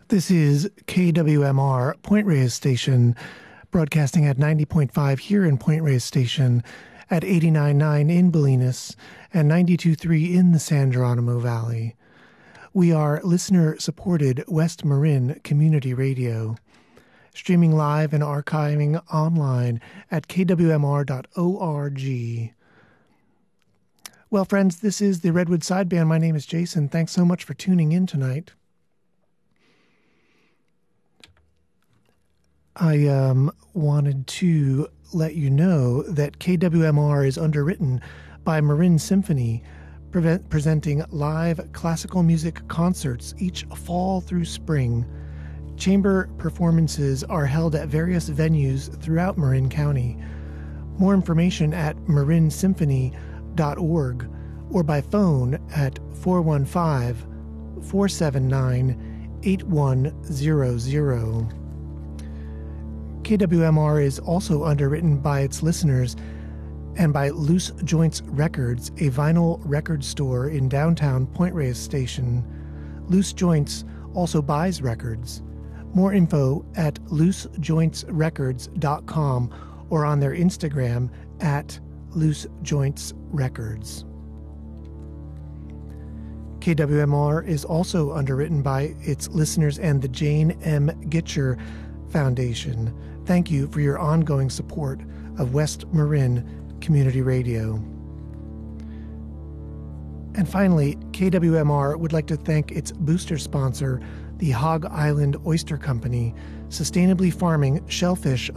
This is KWMR Point Reyes Station, broadcasting at 90.5 here in Point Reyes Station, at 89.9 in Bolinas, and 92.3 in the San Geronimo Valley. We are listener-supported West Marin Community Radio, streaming live and archiving online at kwmr.org. Well, friends, this is the Redwood Sideband. My name is Jason. Thanks so much for tuning in tonight. I wanted to let you know that KWMR is underwritten by Marin Symphony, presenting live classical music concerts each fall through spring. Chamber performances are held at various venues throughout Marin County. More information at marinsymphony.org or by phone at 415-479-8100. KWMR is also underwritten by its listeners and by Loose Joints Records, a vinyl record store in downtown Point Reyes Station. Loose Joints also buys records. More info at loosejointsrecords.com or on their Instagram at loosejointsrecords. KWMR is also underwritten by its listeners and the Jane M. Gitcher Foundation. Thank you for your ongoing support of West Marin Community Radio. And finally, KWMR would like to thank its booster sponsor, the Hog Island Oyster Company, sustainably farming shellfish